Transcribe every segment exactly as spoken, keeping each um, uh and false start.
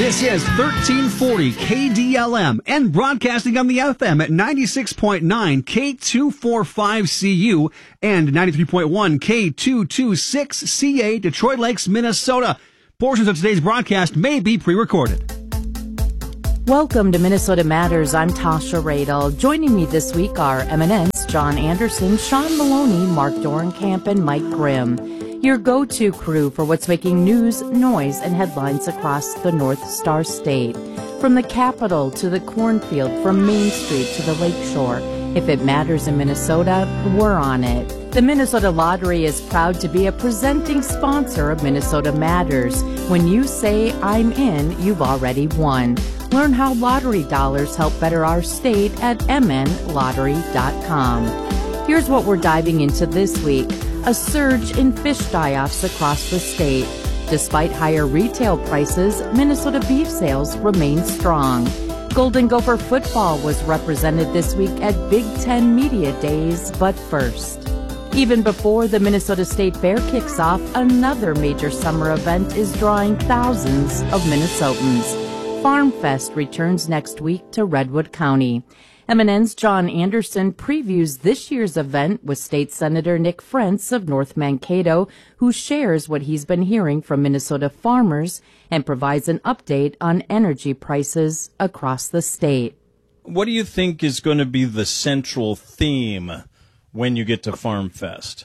This is thirteen forty K D L M and broadcasting on the F M at ninety-six point nine K two forty-five C U and ninety-three point one K two twenty-six C A, Detroit Lakes, Minnesota. Portions of today's broadcast may be pre-recorded. Welcome to Minnesota Matters. I'm Tasha Radel. Joining me this week are Eminence, John Anderson, Sean Maloney, Mark Dorenkamp, and Mike Grimm. Your go-to crew for what's making news, noise, and headlines across the North Star State. From the Capitol to the cornfield, from Main Street to the Lakeshore. If it matters in Minnesota, we're on it. The Minnesota Lottery is proud to be a presenting sponsor of Minnesota Matters. When you say, I'm in, you've already won. Learn how lottery dollars help better our state at m n lottery dot com. Here's what we're diving into this week. A surge in fish die-offs across the state. Despite higher retail prices, Minnesota beef sales remain strong. Golden Gopher football was represented this week at Big Ten Media Days, but first. Even before the Minnesota State Fair kicks off, another major summer event is drawing thousands of Minnesotans. Farm Fest returns next week to Redwood County. M N N's John Anderson previews this year's event with State Senator Nick Frentz of North Mankato, who shares what he's been hearing from Minnesota farmers and provides an update on energy prices across the state. What do you think is going to be the central theme when you get to Farm Fest?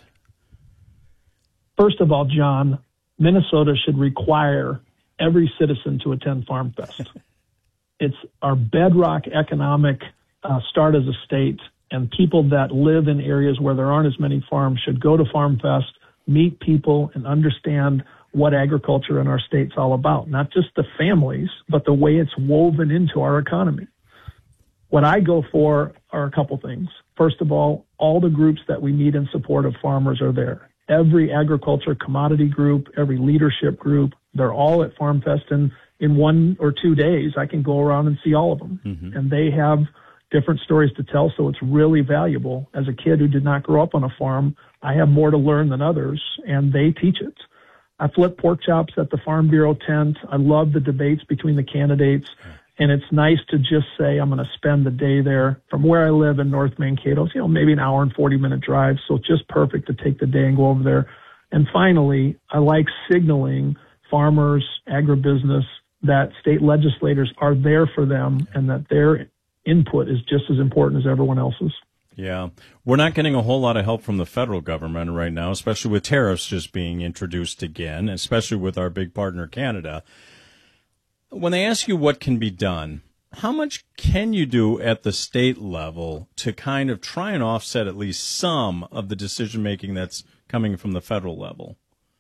First of all, John, Minnesota should require every citizen to attend Farm Fest. It's our bedrock economic uh, start as a state, and people that live in areas where there aren't as many farms should go to Farm Fest, meet people, and understand what agriculture in our state's all about. Not just the families, but the way it's woven into our economy. What I go for are a couple things. First of all, all the groups that we need in support of farmers are there. Every agriculture commodity group, every leadership group, they're all at Farm Fest, and in one or two days, I can go around and see all of them. Mm-hmm. And they have different stories to tell, so it's really valuable. As a kid who did not grow up on a farm, I have more to learn than others, and they teach it. I flip pork chops at the Farm Bureau tent. I love the debates between the candidates, and it's nice to just say I'm going to spend the day there. From where I live in North Mankato, you know, maybe an hour and forty minute drive, so it's just perfect to take the day and go over there. And finally, I like signaling farmers, agribusiness, that state legislators are there for them and that their input is just as important as everyone else's. Yeah. We're not getting a whole lot of help from the federal government right now, especially with tariffs just being introduced again, especially with our big partner, Canada. When they ask you what can be done, how much can you do at the state level to kind of try and offset at least some of the decision-making that's coming from the federal level?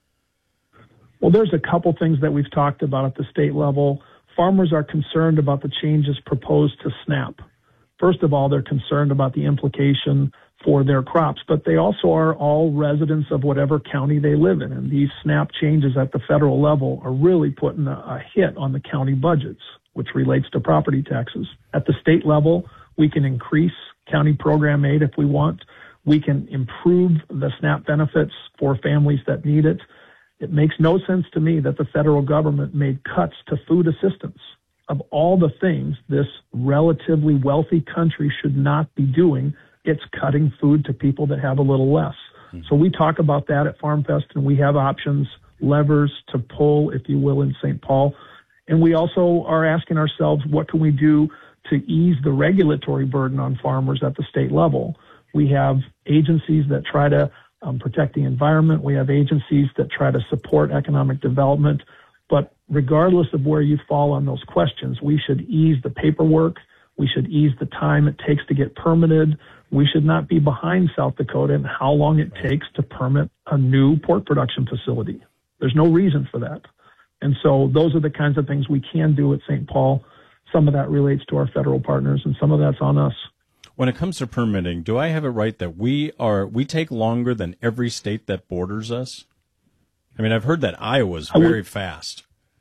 Well, there's a couple things that we've talked about at the state level. Farmers are concerned about the changes proposed to SNAP. First of all, they're concerned about the implication for their crops, but they also are all residents of whatever county they live in. And these SNAP changes at the federal level are really putting a, a hit on the county budgets, which relates to property taxes. At the state level, we can increase county program aid if we want. We can improve the SNAP benefits for families that need it. It makes no sense to me that the federal government made cuts to food assistance. Of all the things this relatively wealthy country should not be doing, it's cutting food to people that have a little less. Mm-hmm. So we talk about that at Farm Fest, and we have options, levers to pull, if you will, in Saint Paul. And we also are asking ourselves, what can we do to ease the regulatory burden on farmers at the state level? We have agencies that try to Um, protect the environment. We have agencies that try to support economic development. But regardless of where you fall on those questions, we should ease the paperwork. We should ease the time it takes to get permitted. We should not be behind South Dakota in how long it takes to permit a new pork production facility. There's no reason for that. And so those are the kinds of things we can do at Saint Paul. Some of that relates to our federal partners, and some of that's on us. When it comes to permitting, do I have it right that we are we take longer than every state that borders us? I mean, I've heard that Iowa's very would, fast.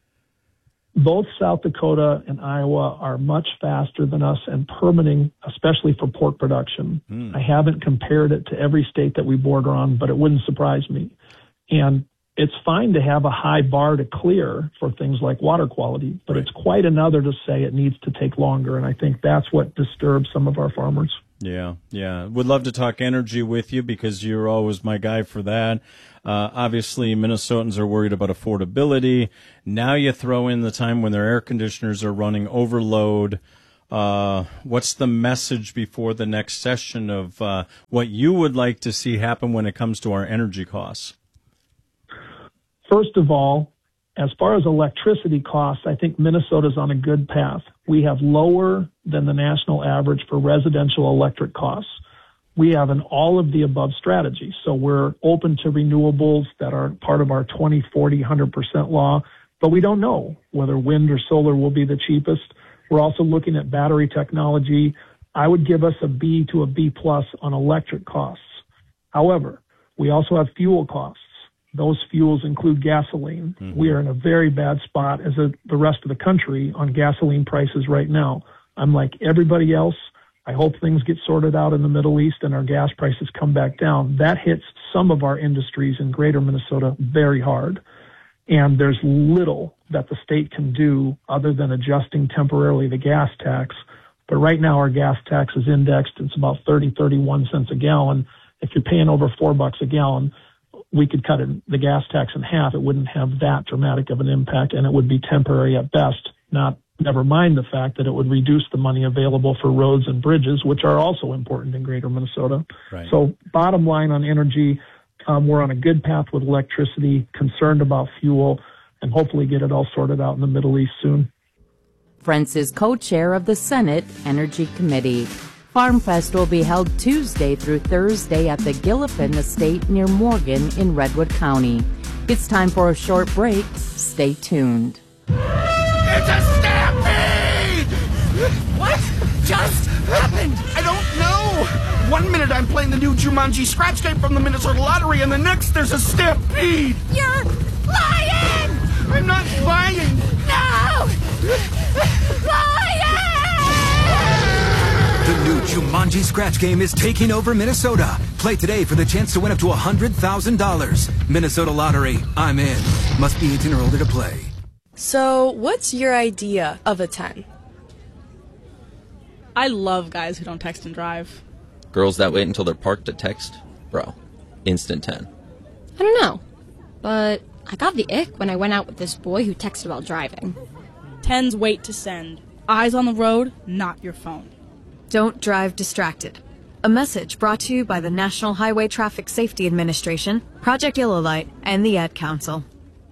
Both South Dakota and Iowa are much faster than us in permitting, especially for pork production. Mm. I haven't compared it to every state that we border on, but it wouldn't surprise me. And it's fine to have a high bar to clear for things like water quality, but Right. it's quite another to say it needs to take longer. And I think that's what disturbs some of our farmers. Yeah, yeah. Would love to talk energy with you because you're always my guy for that. Uh, obviously, Minnesotans are worried about affordability. Now you throw in the time when their air conditioners are running overload. Uh, what's the message before the next session of uh, what you would like to see happen when it comes to our energy costs? First of all, as far as electricity costs, I think Minnesota's on a good path. We have lower than the national average for residential electric costs. We have an all of the above strategy. So we're open to renewables that are part of our twenty forty one hundred percent law, but we don't know whether wind or solar will be the cheapest. We're also looking at battery technology. I would give us a B to a B plus on electric costs. However, we also have fuel costs. Those fuels include gasoline. Mm-hmm. We are in a very bad spot as a, the rest of the country on gasoline prices right now. I'm like everybody else. I hope things get sorted out in the Middle East and our gas prices come back down. That hits some of our industries in greater Minnesota very hard. And there's little that the state can do other than adjusting temporarily the gas tax. But right now our gas tax is indexed. It's about thirty, thirty-one cents a gallon. If you're paying over four bucks a gallon, we could cut it, the gas tax in half. It wouldn't have that dramatic of an impact, and it would be temporary at best. Not, never mind the fact that it would reduce the money available for roads and bridges, which are also important in greater Minnesota. Right. So bottom line on energy, um, we're on a good path with electricity, concerned about fuel, and hopefully get it all sorted out in the Middle East soon. Frentz is co-chair of the Senate Energy Committee. Farm Fest will be held Tuesday through Thursday at the Gillipan Estate near Morgan in Redwood County. It's time for a short break. Stay tuned. It's a stampede! What just happened? I don't know. One minute I'm playing the new Jumanji scratch game from the Minnesota Lottery, and the next there's a stampede. You're lying! I'm not lying. No! Lying! The new Jumanji scratch game is taking over Minnesota. Play today for the chance to win up to one hundred thousand dollars. Minnesota Lottery. I'm in. Must be eighteen or older to play. So, what's your idea of a ten? I love guys who don't text and drive. Girls that wait until they're parked to text? Bro, instant ten. I don't know, but I got the ick when I went out with this boy who texted while driving. Tens wait to send. Eyes on the road, not your phone. Don't drive distracted. A message brought to you by the National Highway Traffic Safety Administration, Project Yellow Light, and the Ad Council.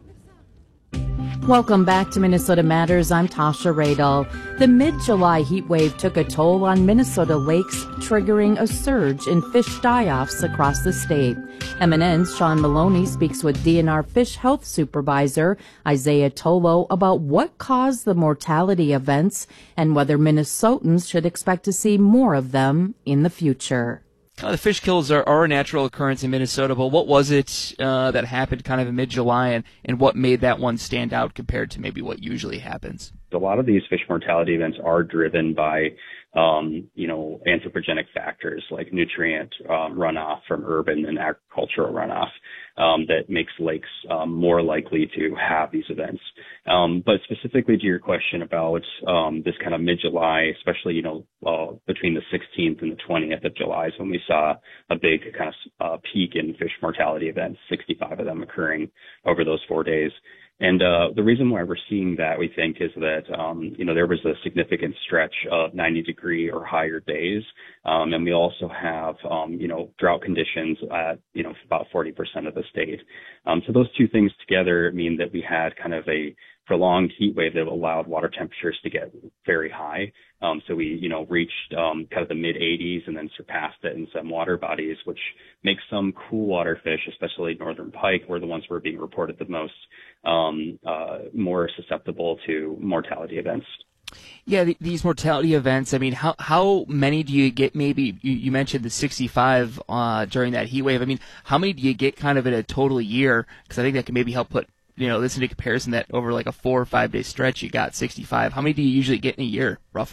Welcome back to Minnesota Matters. I'm Tasha Radel. The mid-July heat wave took a toll on Minnesota lakes, triggering a surge in fish die-offs across the state. M N N's Sean Maloney speaks with D N R Fish Health Supervisor Isaiah Tolo about what caused the mortality events and whether Minnesotans should expect to see more of them in the future. Uh, the fish kills are, are a natural occurrence in Minnesota, but what was it uh, that happened kind of in mid-July, and, and what made that one stand out compared to maybe what usually happens? A lot of these fish mortality events are driven by, um, you know, anthropogenic factors like nutrient um, runoff from urban and agricultural runoff um, that makes lakes um, more likely to have these events. Um, but specifically to your question about um, this kind of mid-July, especially, you know, uh, between the sixteenth and the twentieth of July is when we saw a big kind of uh, peak in fish mortality events, sixty-five of them occurring over those four days. And uh, the reason why we're seeing that, we think, is that, um, you know, there was a significant stretch of ninety degree or higher days. Um, and we also have, um, you know, drought conditions at, you know, about forty percent of the state. Um, so those two things together mean that we had kind of a prolonged heat wave that allowed water temperatures to get very high. Um, so we, you know, reached um, kind of the mid eighties and then surpassed it in some water bodies, which makes some cool water fish, especially northern pike, were the ones who were being reported the most, um, uh, more susceptible to mortality events. Yeah, th- these mortality events, I mean, how how many do you get? Maybe you, you mentioned the sixty-five uh, during that heat wave. I mean, how many do you get kind of in a total year? Because I think that can maybe help put, you know, this into comparison, that over like a four or five day stretch, you got sixty-five. How many do you usually get in a year, roughly?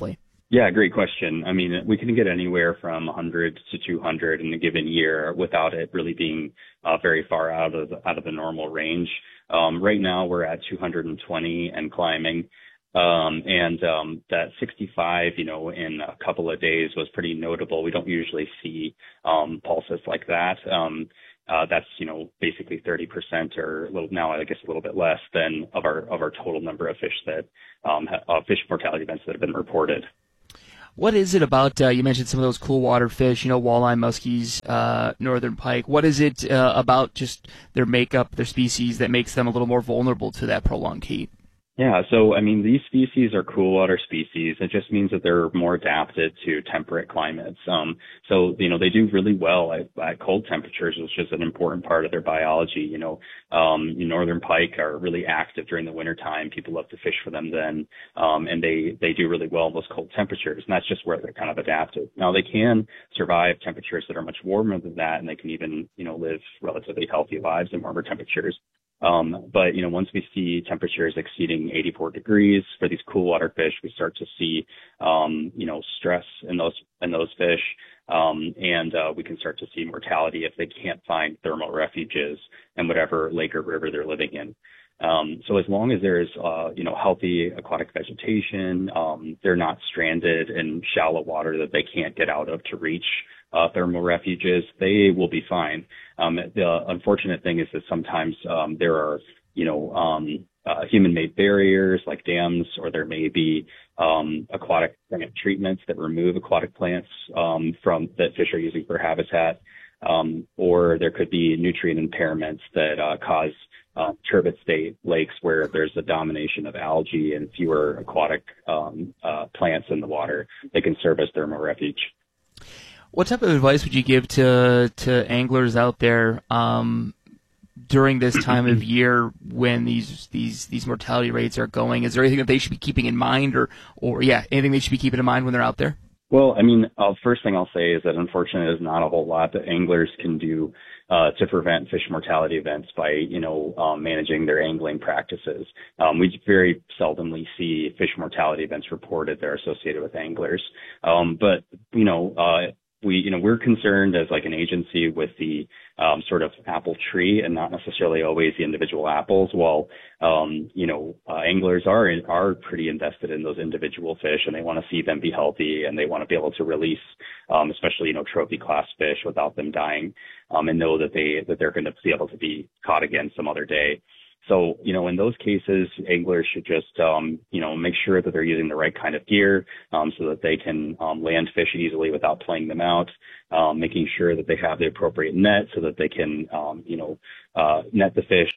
Yeah, great question. I mean, we can get anywhere from one hundred to two hundred in a given year without it really being uh, very far out of the, out of the normal range. Um, right now, we're at two hundred twenty and climbing. Um, and um, that sixty-five, you know, in a couple of days was pretty notable. We don't usually see um, pulses like that. Um, uh, that's, you know, basically thirty percent or a little, now I guess a little bit less than of our of our total number of fish that um, uh, fish mortality events that have been reported. What is it about, uh, you mentioned some of those cool water fish, you know, walleye, muskies, uh, northern pike. What is it uh, about just their makeup, their species, that makes them a little more vulnerable to that prolonged heat? Yeah, so, I mean, these species are cool water species. It just means that they're more adapted to temperate climates. Um, so, you know, they do really well at, at cold temperatures, which is an important part of their biology. You know, um, northern pike are really active during the wintertime. People love to fish for them then, um, and they, they do really well in those cold temperatures, and that's just where they're kind of adapted. Now, they can survive temperatures that are much warmer than that, and they can even, you know, live relatively healthy lives in warmer temperatures. Um, but, you know, once we see temperatures exceeding eighty-four degrees for these cool water fish, we start to see, um, you know, stress in those, in those fish. Um, and, uh, we can start to see mortality if they can't find thermal refuges in whatever lake or river they're living in. Um, so as long as there's, uh, you know, healthy aquatic vegetation, um, they're not stranded in shallow water that they can't get out of to reach Uh, thermal refuges, they will be fine. Um, the unfortunate thing is that sometimes um, there are, you know, um, uh, human-made barriers like dams, or there may be um, aquatic plant treatments that remove aquatic plants um, from that fish are using for habitat, um, or there could be nutrient impairments that uh, cause uh, turbid state lakes where there's a domination of algae and fewer aquatic um, uh, plants in the water that can serve as thermal refuge. What type of advice would you give to to anglers out there um, during this time of year when these these these mortality rates are going? Is there anything that they should be keeping in mind, or or yeah, anything they should be keeping in mind when they're out there? Well, I mean, uh, first thing I'll say is that unfortunately there's not a whole lot that anglers can do uh, to prevent fish mortality events by, you know, um, managing their angling practices. Um, we very seldomly see fish mortality events reported that are associated with anglers. Um, but, you know, uh, we, you know, we're concerned as like an agency with the um, sort of apple tree and not necessarily always the individual apples. While, um, you know, uh, anglers are are pretty invested in those individual fish, and they want to see them be healthy, and they want to be able to release, um, especially, you know, trophy class fish without them dying, um, and know that they that they're going to be able to be caught again some other day. So, you know, in those cases, anglers should just, um, you know, make sure that they're using the right kind of gear, um, so that they can, um, land fish easily without playing them out, um, making sure that they have the appropriate net so that they can, um, you know, uh, net the fish.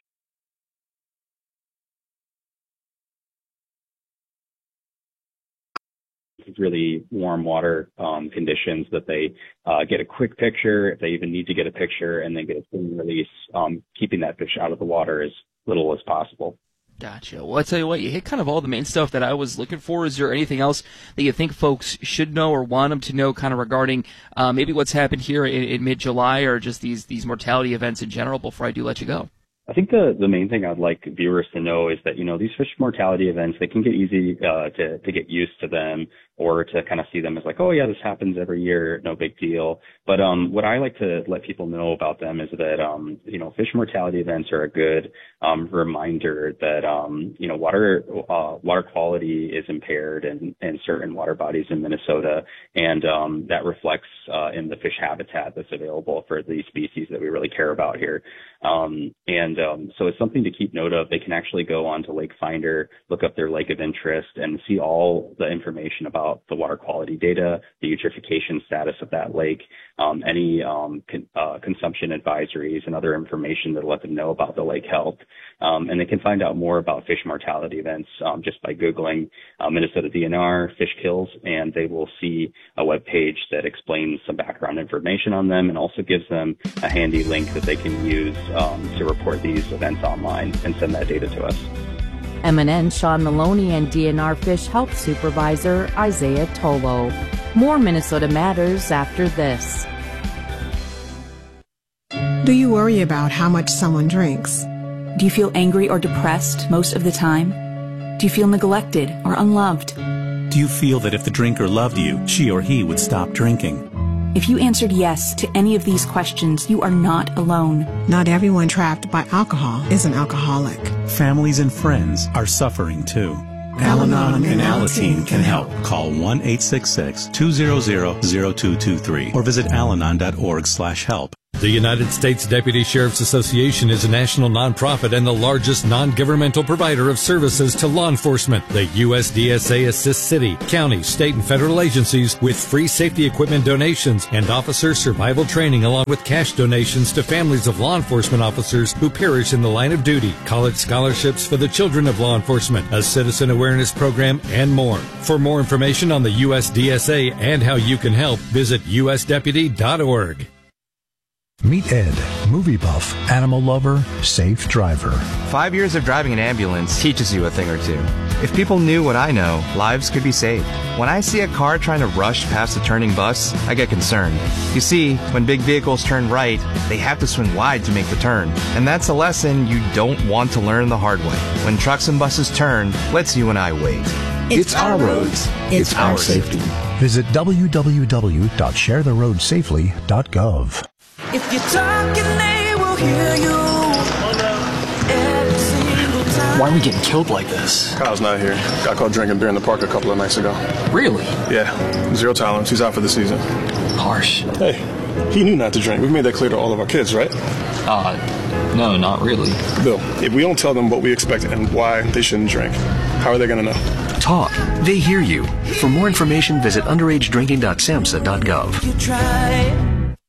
Really warm water um, conditions that they uh, get a quick picture, if they even need to get a picture, and then get a clean release, um, keeping that fish out of the water as little as possible. Gotcha. Well, I tell you what, you hit kind of all the main stuff that I was looking for. Is there anything else that you think folks should know or want them to know kind of regarding uh, maybe what's happened here in, in mid-July, or just these, these mortality events in general before I do let you go? I think the, the main thing I'd like viewers to know is that, you know, these fish mortality events, they can get easy uh, to, to get used to them, or to kind of see them as like, oh yeah, this happens every year, no big deal. But um, what I like to let people know about them is that, um, you know, fish mortality events are a good um, reminder that, um, you know, water uh, water quality is impaired in, in certain water bodies in Minnesota, and um, that reflects uh, in the fish habitat that's available for these species that we really care about here. Um, and um, so it's something to keep note of. They can actually go on to Lake Finder, look up their lake of interest, and see all the information about the water quality data, the eutrophication status of that lake, um, any um, con- uh, consumption advisories, and other information that let them know about the lake health. Um, and they can find out more about fish mortality events um, just by Googling uh, Minnesota D N R fish kills, and they will see a web page that explains some background information on them, and also gives them a handy link that they can use um, to report these events online and send that data to us. M N N Sean Maloney and D N R Fish Health Supervisor Isaiah Tolo. More Minnesota Matters after this. Do you worry about how much someone drinks? Do you feel angry or depressed most of the time? Do you feel neglected or unloved? Do Do you feel that if the drinker loved you, she or he would stop drinking? If you answered yes to any of these questions, you are not alone. Not everyone trapped by alcohol is an alcoholic. Families and friends are suffering too. Al-Anon and Alateen can help. Call one eight six six, two zero zero, zero two two three or visit alanon dot org slash help. The United States Deputy Sheriff's Association is a national nonprofit and the largest non-governmental provider of services to law enforcement. The U S D S A assists city, county, state, and federal agencies with free safety equipment donations and officer survival training, along with cash donations to families of law enforcement officers who perish in the line of duty, college scholarships for the children of law enforcement, a citizen awareness program, and more. For more information on the U S D S A and how you can help, visit U S deputy dot org. Meet Ed, movie buff, animal lover, safe driver. Five years of driving an ambulance teaches you a thing or two. If people knew what I know, lives could be saved. When I see a car trying to rush past a turning bus, I get concerned. You see, when big vehicles turn right, they have to swing wide to make the turn. And that's a lesson you don't want to learn the hard way. When trucks and buses turn, let's you and I wait. It's, it's our roads. It's, it's our, our safety. safety. Visit w w w dot share the road safely dot gov. If you're talking, they will hear you. Every single time. Why are we getting killed like this? Kyle's not here. Got caught drinking beer in the park a couple of nights ago. Really? Yeah. Zero tolerance. He's out for the season. Harsh. Hey, he knew not to drink. We've made that clear to all of our kids, right? Uh, no, not really. Bill, if we don't tell them what we expect and why they shouldn't drink, how are they going to know? Talk. They hear you. For more information, visit underage drinking dot samhsa dot gov. You try.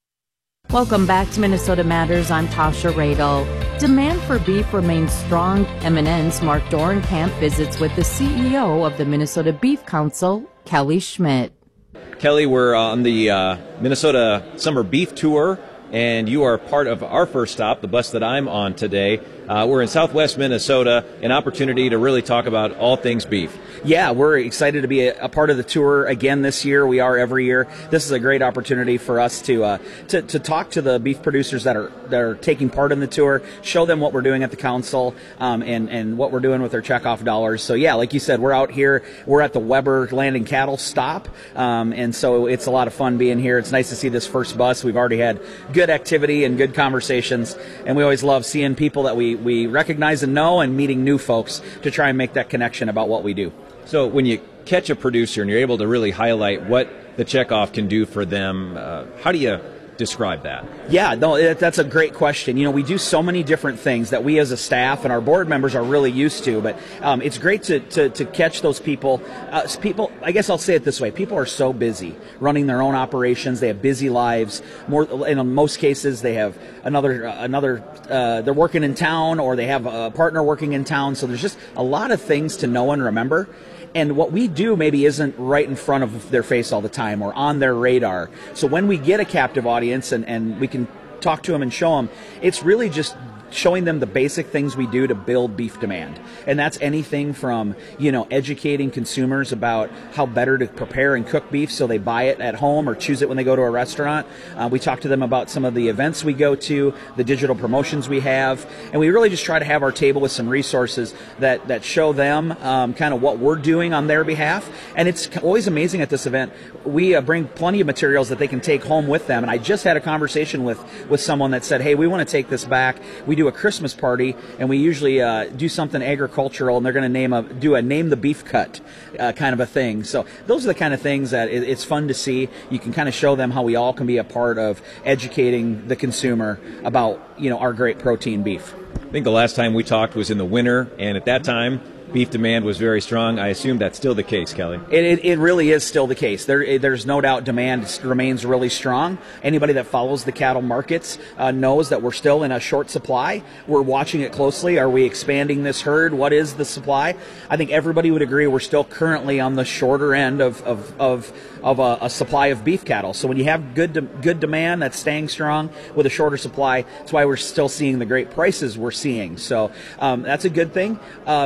Welcome back to Minnesota Matters. I'm Tasha Radel. Demand for beef remains strong. M N N's Mark Dorenkamp visits with the C E O of the Minnesota Beef Council, Kelly Schmidt. Kelly, we're on the uh, Minnesota Summer Beef Tour, and you are part of our first stop, the bus that I'm on today. Uh, we're in Southwest Minnesota, an opportunity to really talk about all things beef. Yeah, we're excited to be a, a part of the tour again this year. We are every year. This is a great opportunity for us to uh, to, to talk to the beef producers that are that are taking part in the tour, show them what we're doing at the council, um, and and what we're doing with their checkoff dollars. So yeah, like you said, we're out here. We're at the Weber Land and Cattle stop, um, and so it's a lot of fun being here. It's nice to see this first bus. We've already had good activity and good conversations, and we always love seeing people that we we recognize and know, and meeting new folks to try and make that connection about what we do. So when you catch a producer and you're able to really highlight what the checkoff can do for them, uh, how do you describe that? Yeah, no, that's a great question. You know, we do so many different things that we as a staff and our board members are really used to, but um, it's great to, to, to catch those people. Uh, people, I guess I'll say it this way, people are so busy running their own operations. They have busy lives. More, in most cases, they have another, uh, another. Uh, they're working in town, or they have a partner working in town, so there's just a lot of things to know and remember. And what we do maybe isn't right in front of their face all the time or on their radar. So when we get a captive audience and, and we can talk to them and show them, it's really just showing them the basic things we do to build beef demand. And that's anything from, you know, educating consumers about how better to prepare and cook beef so they buy it at home or choose it when they go to a restaurant. Uh, we talk to them about some of the events we go to, the digital promotions we have, and we really just try to have our table with some resources that, that show them um, kind of what we're doing on their behalf. And it's always amazing at this event. We uh, bring plenty of materials that they can take home with them. And I just had a conversation with, with someone that said, hey, we want to take this back. We do a Christmas party, and we usually uh, do something agricultural, and they're going to name a do a name the beef cut uh, kind of a thing. So those are the kind of things that it, it's fun to see. You can kind of show them how we all can be a part of educating the consumer about, you know, our great protein beef. I think the last time we talked was in the winter, and at that time, beef demand was very strong. I assume that's still the case, Kelly. It, it, it really is still the case. There, there's no doubt demand remains really strong. Anybody that follows the cattle markets uh, knows that we're still in a short supply. We're watching it closely. Are we expanding this herd? What is the supply? I think everybody would agree we're still currently on the shorter end of of of, of a, a supply of beef cattle. So when you have good de- good demand that's staying strong with a shorter supply, that's why we're still seeing the great prices we're seeing. So um, that's a good thing. Uh, I,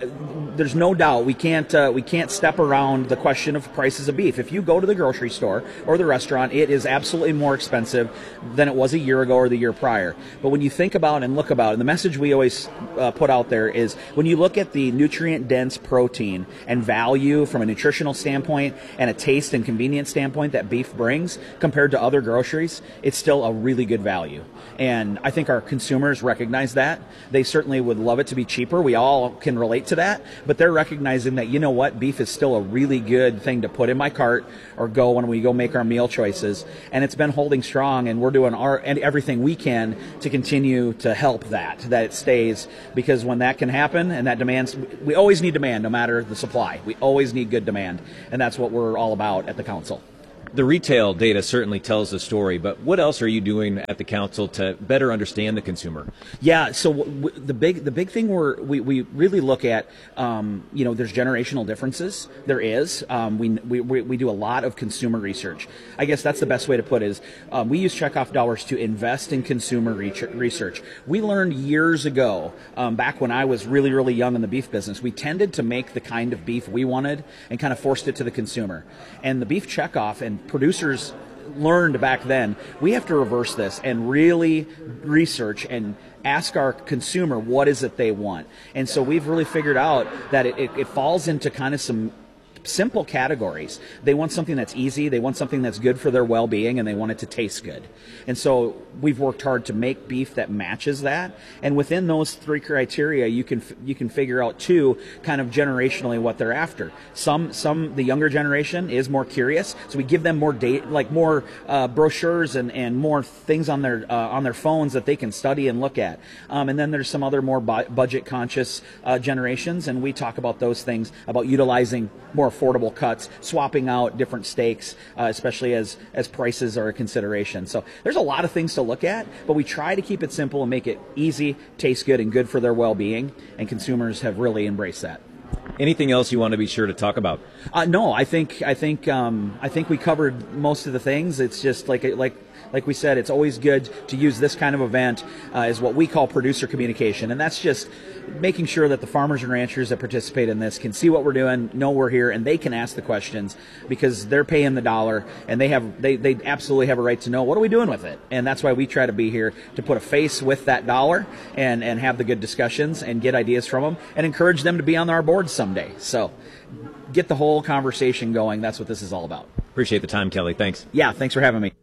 there's no doubt we can't uh, we can't step around the question of prices of beef. If you go to the grocery store or the restaurant, it is absolutely more expensive than it was a year ago or the year prior. But when you think about and look about, and the message we always uh, put out there is, when you look at the nutrient-dense protein and value from a nutritional standpoint and a taste and convenience standpoint that beef brings compared to other groceries, it's still a really good value. And I think our consumers recognize that. They certainly would love it to be cheaper. We all can relate to that, but they're recognizing that, you know what, beef is still a really good thing to put in my cart or go when we go make our meal choices. And it's been holding strong, and we're doing our and everything we can to continue to help that, that it stays, because when that can happen and that demands, we always need demand no matter the supply. We always need good demand, and that's what we're all about at the council. The retail data certainly tells the story, but what else are you doing at the council to better understand the consumer? Yeah, so w- w- the big the big thing we're, we we really look at, um, you know, there's generational differences. There is. Um, we, we we do a lot of consumer research. I guess that's the best way to put it. Is um, we use checkoff dollars to invest in consumer research. We learned years ago, um, back when I was really really young in the beef business, we tended to make the kind of beef we wanted and kind of forced it to the consumer. And the beef checkoff and producers learned back then, we have to reverse this and really research and ask our consumer what is it they want. And so we've really figured out that it, it, it falls into kind of some simple categories. They want something that's easy, they want something that's good for their well-being, and they want it to taste good. And so we've worked hard to make beef that matches that. And within those three criteria, you can you can figure out too, kind of generationally, what they're after. Some some the younger generation is more curious, so we give them more date, like more uh, brochures and, and more things on their uh, on their phones that they can study and look at. Um, and then there's some other more bu- budget conscious uh, generations, and we talk about those things, about utilizing more affordable cuts, swapping out different steaks, uh, especially as as prices are a consideration. So there's a lot of things to look at, but we try to keep it simple and make it easy, taste good, and good for their well-being, and consumers have really embraced that. Anything else you want to be sure to talk about? Uh, no, I think I think um, I think we covered most of the things. It's just like like like we said, it's always good to use this kind of event uh, as what we call producer communication, and that's just making sure that the farmers and ranchers that participate in this can see what we're doing, know we're here, and they can ask the questions, because they're paying the dollar, and they have they they absolutely have a right to know, what are we doing with it? And that's why we try to be here to put a face with that dollar and and have the good discussions and get ideas from them and encourage them to be on our board someday. So get the whole conversation going. That's what this is all about. Appreciate the time, Kelly. Thanks. Yeah, thanks for having me.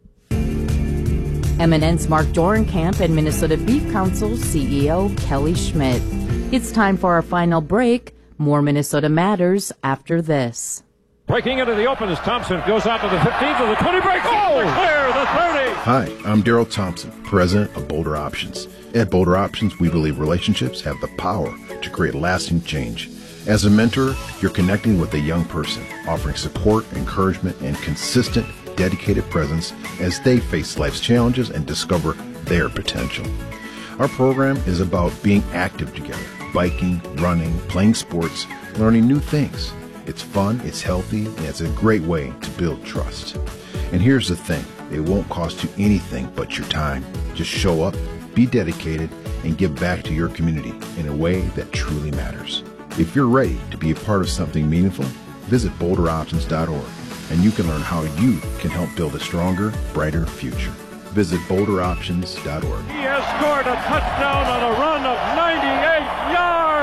M N N's Mark Dorenkamp and Minnesota Beef Council C E O Kelly Schmidt. It's time for our final break. More Minnesota Matters after this. Breaking into the open as Thompson goes out to the fifteen to the twenty, breaks oh! clear the thirty. Hi, I'm Daryl Thompson, president of Boulder Options. At Boulder Options, we believe relationships have the power to create lasting change. As a mentor, you're connecting with a young person, offering support, encouragement, and consistent, dedicated presence as they face life's challenges and discover their potential. Our program is about being active together, biking, running, playing sports, learning new things. It's fun, it's healthy, and it's a great way to build trust. And here's the thing, it won't cost you anything but your time. Just show up, be dedicated, and give back to your community in a way that truly matters. If you're ready to be a part of something meaningful, visit boulder options dot org, and you can learn how you can help build a stronger, brighter future. Visit boulder options dot org. He has scored a touchdown on a run of ninety-eight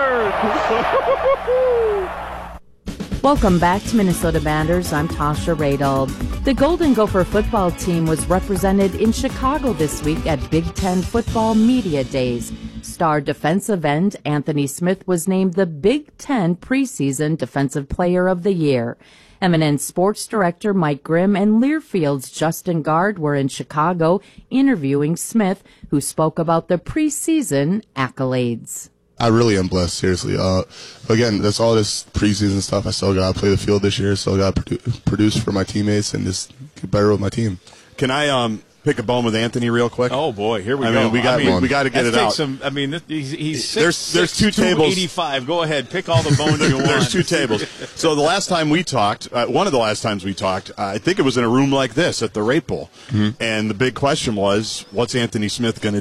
yards. Welcome back to Minnesota Matters. I'm Tasha Radel. The Golden Gopher football team was represented in Chicago this week at Big Ten Football Media Days. Star defensive end Anthony Smith was named the Big Ten Preseason Defensive Player of the Year. M N N Sports Director Mike Grimm and Learfield's Justin Gard were in Chicago interviewing Smith, who spoke about the preseason accolades. I really am blessed, seriously. Uh, again, that's all this preseason stuff. I still got to play the field this year, still got to produ- produce for my teammates and just get better with my team. Can I um, pick a bone with Anthony real quick? Oh, boy, here we I go. Mean, we got, I mean, we got to get it out. Some, I mean, he's, he's six, there's, six, there's two tables. eighty-five. Go ahead, pick all the bones you want. There's two tables. So the last time we talked, uh, one of the last times we talked, uh, I think it was in a room like this at the Rate Bowl. Mm-hmm. And the big question was, what's Anthony Smith going to do?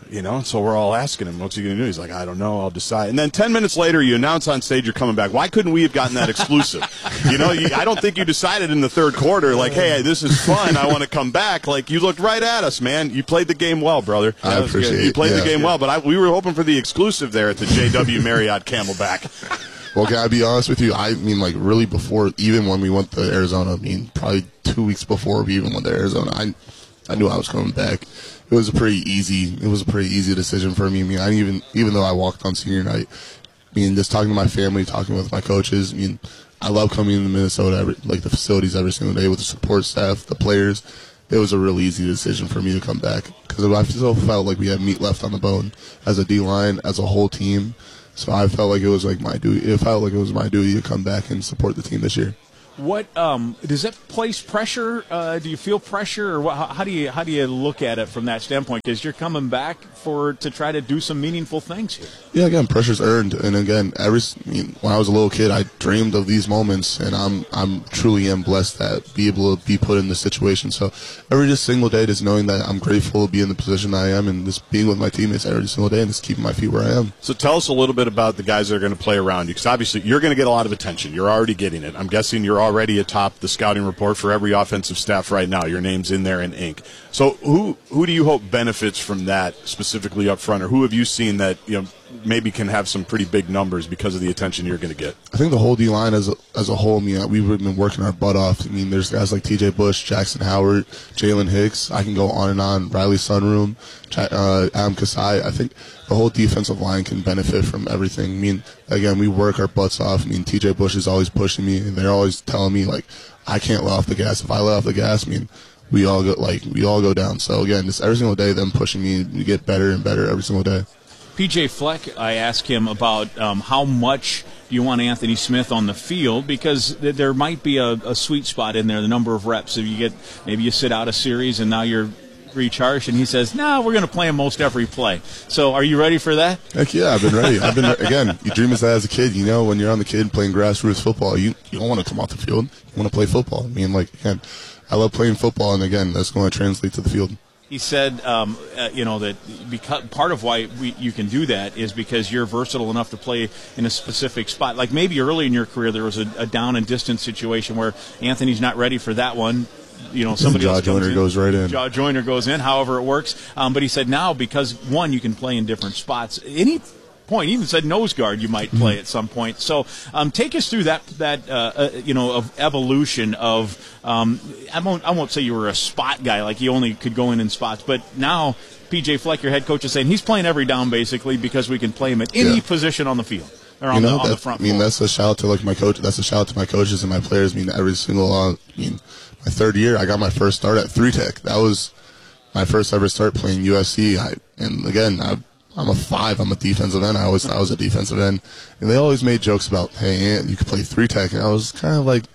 You know, so we're all asking him, what's he going to do? He's like, I don't know, I'll decide. And then ten minutes later, you announce on stage you're coming back. Why couldn't we have gotten that exclusive? you know, you, I don't think you decided in the third quarter, like, hey, this is fun, I want to come back. Like, you looked right at us, man. You played the game well, brother. I That was appreciate good. it. You played Yeah. the game well, but I, we were hoping for the exclusive there at the J W Marriott Camelback. Well, can I be honest with you? I mean, like, really before, even when we went to Arizona, I mean, probably two weeks before we even went to Arizona, I I knew I was coming back. It was a pretty easy, it was a pretty easy decision for me. I mean, I didn't even, even though I walked on senior night, I mean, just talking to my family, talking with my coaches, I mean, I love coming into Minnesota, every, like the facilities every single day with the support staff, the players. It was a real easy decision for me to come back because I still felt like we had meat left on the bone as a D-line, as a whole team. So I felt like it was like my duty. It felt like it was my duty to come back and support the team this year. What um, does that place pressure? Uh, do you feel pressure, or what, how, how do you how do you look at it from that standpoint? Because you're coming back for to try to do some meaningful things here. Yeah, again, pressure's earned, and again, every I mean, when I was a little kid, I dreamed of these moments, and I'm I'm truly am blessed that be able to be put in this situation. So every just single day, just knowing that I'm grateful to be in the position I am, and just being with my teammates every single day, and just keeping my feet where I am. So tell us a little bit about the guys that are going to play around you, because obviously you're going to get a lot of attention. You're already getting it. I'm guessing you're already atop the scouting report for every offensive staff right now. Your name's in there in ink. So who who do you hope benefits from that specifically up front, or who have you seen that you know maybe can have some pretty big numbers because of the attention you're going to get? I think the whole D-line as a, as a whole, I mean, we've been working our butt off. I mean, there's guys like T J Bush, Jackson Howard, Jalen Hicks. I can go on and on. Riley Sunroom, uh, Adam Kasai. I think the whole defensive line can benefit from everything. I mean, again, we work our butts off. I mean, T J Bush is always pushing me, and they're always telling me, like, I can't let off the gas. If I let off the gas, I mean, we all go, like, we all go down. So, again, just every single day, them pushing me to get better and better every single day. P J Fleck, I asked him about um, how much do you want Anthony Smith on the field, because th- there might be a, a sweet spot in there, the number of reps. If you get, maybe you sit out a series and now you're recharged, and he says, no, nah, we're going to play him most every play. So are you ready for that? Heck yeah, I've been ready. I've been, again, you dream of that as a kid. You know, when you're on the kid playing grassroots football, you, you don't want to come off the field. You want to play football. I mean, like, again, I love playing football, and again, that's going to translate to the field. He said, um, uh, you know, that because part of why we, you can do that is because you're versatile enough to play in a specific spot. Like maybe early in your career there was a, a down and distance situation where Anthony's not ready for that one. You know, somebody Jaw else comes Joyner in. goes right in. Jaw Joyner goes in, however it works. Um, but he said now, because, one, you can play in different spots. Any point, he even said nose guard you might play at some point. So um, take us through that, that uh, uh, you know, of evolution of, um, I won't, I won't say you were a spot guy, like you only could go in in spots, but now P J Fleck, your head coach, is saying he's playing every down basically because we can play him at any Yeah. position on the field. Or on, you know, the, on that, the front I mean, floor. that's a shout out to like my coach. That's a shout out to my coaches and my players. I mean, every single. Uh, I mean, my third year, I got my first start at three tech. That was my first ever start playing U S C. I, and again, I, I'm a five. I'm a defensive end. I always I was a defensive end, and they always made jokes about, hey, Ant, you could play three tech, and I was kind of like,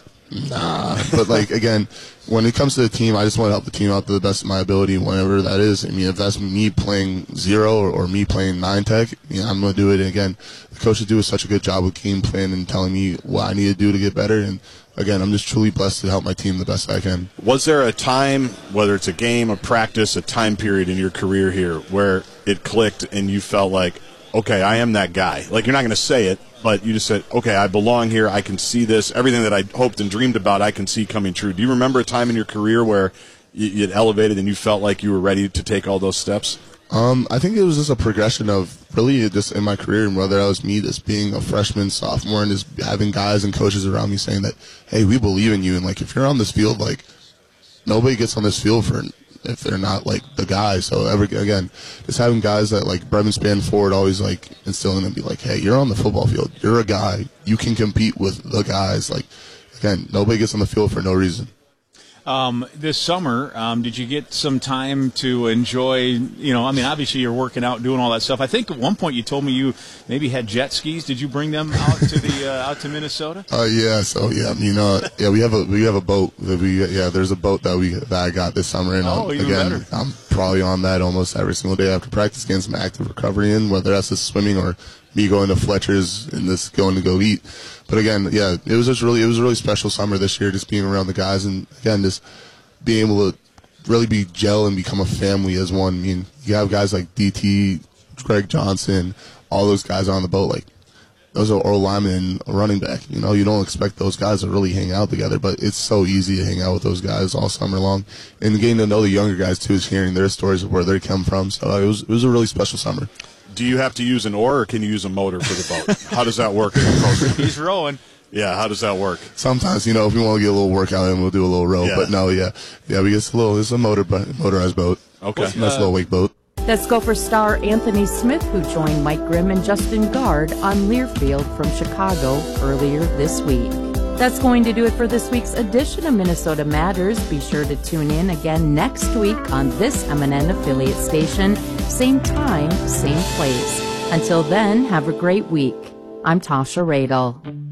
nah. But like again, when it comes to the team, I just want to help the team out to the best of my ability, whenever that is. I mean, if that's me playing zero or, or me playing nine tech, you know, I'm going to do it. And again, the coaches do such a good job with game plan and telling me what I need to do to get better. And again, I'm just truly blessed to help my team the best I can. Was there a time, whether it's a game, a practice, a time period in your career here where it clicked and you felt like, okay, I am that guy? Like, you're not going to say it, but you just said, okay, I belong here. I can see this. Everything that I hoped and dreamed about, I can see coming true. Do you remember a time in your career where you, you'd elevated and you felt like you were ready to take all those steps? Um, I think it was just a progression of really just in my career, and whether that was me just being a freshman, sophomore, and just having guys and coaches around me saying that, hey, we believe in you. And, like, if you're on this field, like, nobody gets on this field for if they're not, like, the guy. So, every, again, just having guys that, like, Brevin Spanford always, like, instilling and be like, hey, you're on the football field. You're a guy. You can compete with the guys. Like, again, nobody gets on the field for no reason. Um, this summer, um, did you get some time to enjoy, you know, I mean, obviously you're working out, doing all that stuff. I think at one point you told me you maybe had jet skis. Did you bring them out to the uh, out to Minnesota? Uh, yeah, so yeah, you know, yeah, we have a we have a boat that we yeah, there's a boat that we that I got this summer, and Oh, um, even again, better. I'm probably on that almost every single day after practice, getting some active recovery in, whether that's just swimming or me going to Fletcher's and just going to go eat. But again, yeah, it was just really it was a really special summer this year, just being around the guys, and again, just being able to really be gel and become a family as one. I mean, you have guys like D T, Greg Johnson, all those guys on the boat. Like, those are oral linemen and a running back. You know, you don't expect those guys to really hang out together, but it's so easy to hang out with those guys all summer long. And getting to know the younger guys, too, is hearing their stories of where they come from. So it was, it was a really special summer. Do you have to use an oar, or can you use a motor for the boat? How does that work in the program? He's rowing. Yeah, how does that work? Sometimes, you know, if we want to get a little workout in, we'll do a little row. Yeah. But no, yeah. Yeah, we get a little, it's a motor, motorized boat. Okay. Nice uh, little wake boat. That's Gopher star Anthony Smith, who joined Mike Grimm and Justin Guard on Learfield from Chicago earlier this week. That's going to do it for this week's edition of Minnesota Matters. Be sure to tune in again next week on this M N N affiliate station. Same time, same place. Until then, have a great week. I'm Tasha Radel.